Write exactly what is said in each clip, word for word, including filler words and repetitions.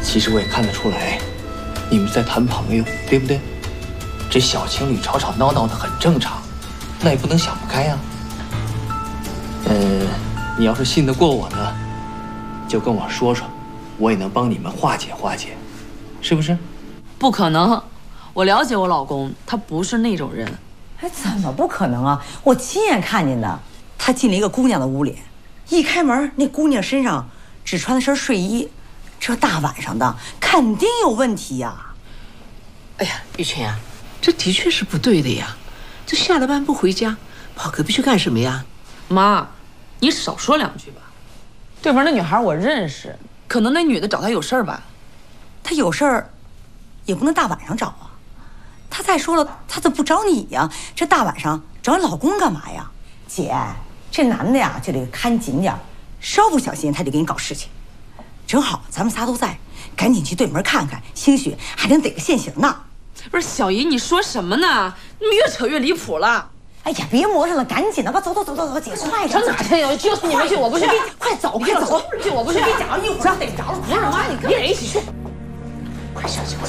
其实我也看得出来，你们在谈朋友，对不对？这小情侣吵吵闹闹的很正常，那也不能想不开呀。呃，你要是信得过我呢，就跟我说说，我也能帮你们化解化解，是不是？ 不可能，我了解我老公，他不是那种人。 哎，怎么不可能啊？我亲眼看见的，他进了一个姑娘的屋里，一开门，那姑娘身上只穿了身睡衣，这大晚上的肯定有问题呀。 哎呀，玉泉呀，这的确是不对的呀。这下了班不回家，跑隔壁去干什么呀？ 妈，你少说两句吧。对面那女孩我认识，可能那女的找他有事儿吧。 他有事儿，也不能大晚上找啊。他再说了，他怎么不找你呀？这大晚上找你老公干嘛呀？姐，这男的呀就得看紧点，稍不小心他就给你搞事情。正好咱们仨都在，赶紧去对门看看，兴许还能逮个现行呢。 不是小姨，你说什么呢？你们越扯越离谱了。 哎呀，别磨蹭了，赶紧的吧，走走走走走，姐，快点！ 上哪去呀？就是你们去，我不去。 快走，快走！ 去，我不去。 别讲了，一会儿逮着了。 不是妈，你跟我一起去。 快上去！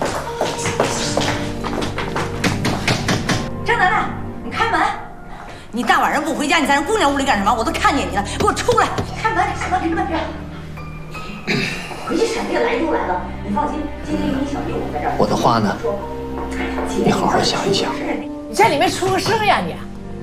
张楠楠，你开门！你大晚上不回家，你在人姑娘屋里干什么？我都看见你了，给我出来！开门！开门！开门！回去闪电来都来了，你放心，今天有你小弟我在这儿。 我的话呢，你好好想一想。 你在里面出个声呀你！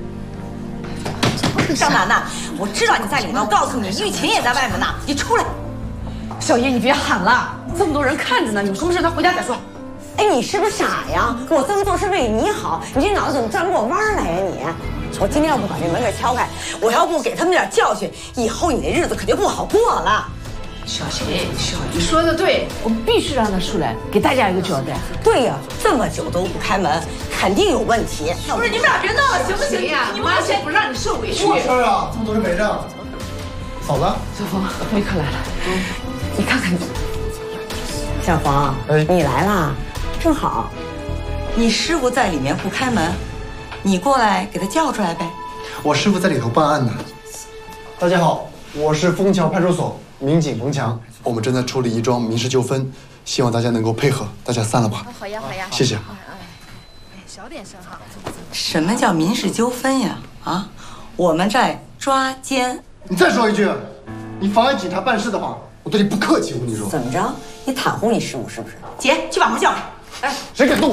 张楠楠，我知道你在里面，我告诉你，玉琴也在外面呢，你出来！ 小姨，你别喊了，这么多人看着呢，有什么事咱回家再说。 哎，你是不是傻呀？我这么做是为你好，你这脑子怎么转过弯来呀你？我今天要不把这门给敲开，我要不给他们点教训，以后你那日子可就不好过了。 小琴，小姨说的对，我们必须让他出来，给大家一个交代。 对呀，这么久都不开门，肯定有问题。 不是你们俩别闹了，行不行呀？你妈先不让你受委屈。 什么事儿啊？这么多人围着。嫂子， 小峰，维克来了，你看看你。 小黄， 哎， 你来啦，正好。你师傅在里面不开门，你过来给他叫出来呗。 我师傅在里头办案呢。大家好，我是枫桥派出所民警冯强，我们正在处理一桩民事纠纷，希望大家能够配合，大家散了吧。 好呀，好呀， 谢谢。 小点声哈。 什么叫民事纠纷呀？啊，我们在抓奸。 你再说一句，你妨碍警察办事的话，我对你不客气。我跟你说， 怎么着？你袒护你师傅是不是？姐，去把门叫开。 哎，谁敢动？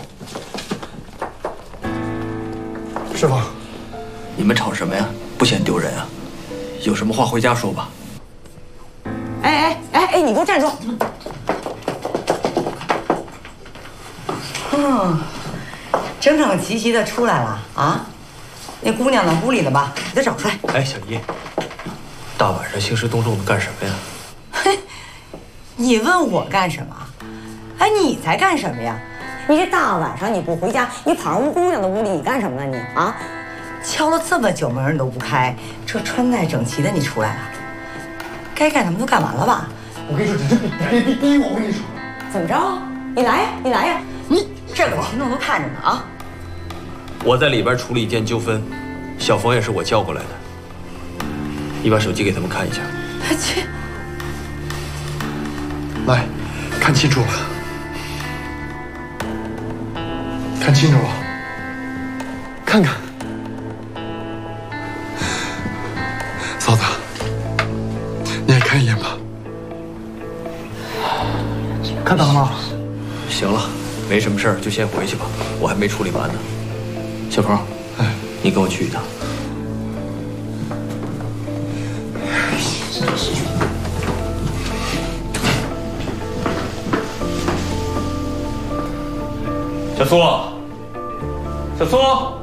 师傅， 你们吵什么呀？不嫌丢人啊？有什么话回家说吧。 哎哎哎哎，你给我站住！嗯，整整齐齐的出来了啊！那姑娘呢？屋里呢吧？给她找出来。 哎，小姨，大晚上兴师动众的干什么呀？ 嘿，你问我干什么？哎，你在干什么呀？你这大晚上你不回家，你跑人姑娘的屋里，你干什么呢你？啊，敲了这么久门你都不开，这穿戴整齐的你出来了，该干什么都干完了吧？ 我跟你说，你这逼逼逼逼我！我跟你说， 怎么着？你来呀，你来呀！你这个群众都看着呢啊！ 我在里边处理一件纠纷，小冯也是我叫过来的。你把手机给他们看一下。 去， 来，看清楚了，看清楚了，看看，嫂子，你也看一眼吧。看到了吗？ 行了，没什么事儿，就先回去吧，我还没处理完呢。小鹏， 哎， 你跟我去一趟。小苏，小苏。